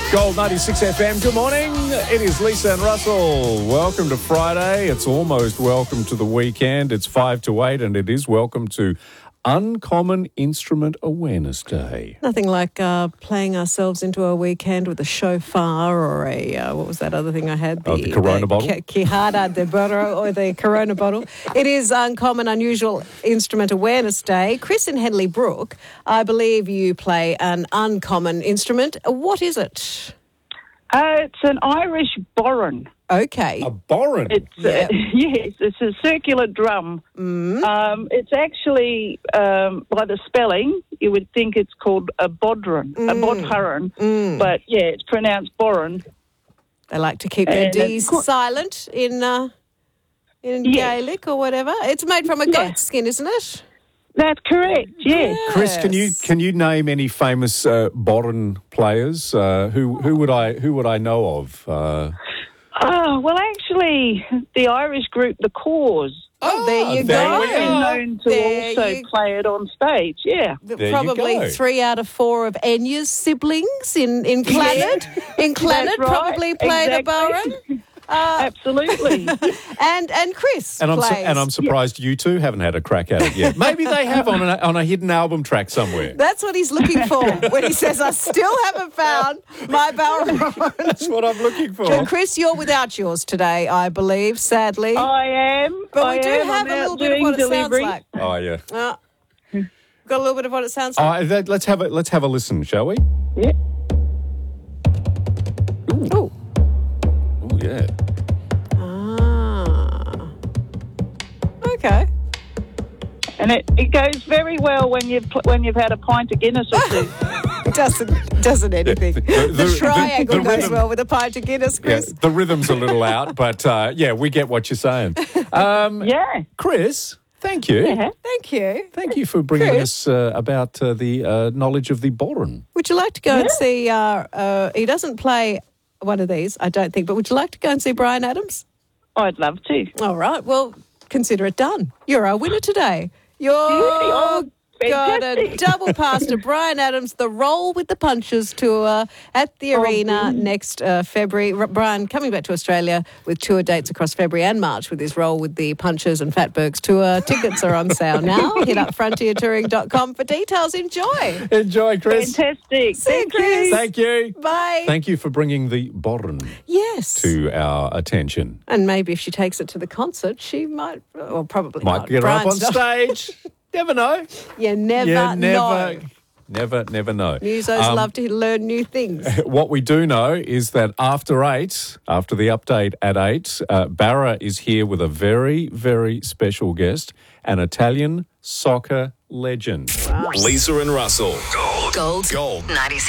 Gold 96 FM. Good morning. It is Lisa and Russell. Welcome to Friday. It's almost welcome to the weekend. It's 5 to 8 and it is welcome to Uncommon Instrument Awareness Day. Nothing like playing ourselves into a weekend with a shofar or a, what was that other thing I had? The Corona bottle? Quijada de Burro or the Corona bottle. It is Uncommon Unusual Instrument Awareness Day. Chris in Henley Brook, I believe you play an uncommon instrument. What is it? It's an Irish boron. Okay. A boron? It's yes, it's a circular drum. It's actually, by the spelling, you would think it's called a bodhran, a bodhran. But, yeah, it's pronounced boron. They like to keep their D's silent in Gaelic or whatever. It's made from a goat skin, isn't it? That's correct, yes. Chris, can you name any famous boron players? Who would I know of? Well, actually, the Irish group, the Corrs. Oh, there you there go. we They're known to also play it on stage, yeah. There Probably you go. 3 out of 4 of Enya's siblings in Clannad. In Clannad, That's right, probably played exactly. a boron. Absolutely. And Chris And plays. I'm surprised you two haven't had a crack at it yet. Maybe they have on a hidden album track somewhere. That's what he's looking for when he says, I still haven't found my boron. That's what I'm looking for. So, Chris, you're without yours today, I believe, sadly. I am. But we do have a little bit of what it sounds like. Oh, yeah. Got a little bit of what it sounds like. Let's have a listen, shall we? Yeah. Ooh. Oh, yeah. Okay. And it goes very well when you've had a pint of Guinness or two. Doesn't anything. The triangle goes rhythm, well with a pint of Guinness, yeah, Chris. the rhythm's a little out, but we get what you're saying. Yeah. Chris, thank you. Yeah. Thank you. Thank you for bringing Chris? us about the knowledge of the boron. Would you like to go and see, he doesn't play one of these, I don't think, but would you like to go and see Bryan Adams? I'd love to. All right, well, consider it done. You're our winner today. You're got a fantastic. double pass to Bryan Adams, the Roll with the Punches tour at the Arena next February. Bryan coming back to Australia with tour dates across February and March with his Roll with the Punches and Fatbergs tour. Tickets are on sale now. Hit up frontiertouring.com for details. Enjoy. Enjoy, Chris. Fantastic. See you, Chris. Thank you. Bye. Thank you for bringing the boron Yes. to our attention. And maybe if she takes it to the concert, she might, or probably Might not. get her up on Bryan's not- stage. Never know. You never know. Never know. Musos love to learn new things. What we do know is that after the update at 8, Barra is here with a very, very special guest, an Italian soccer legend. Lisa and Russell. Gold 96.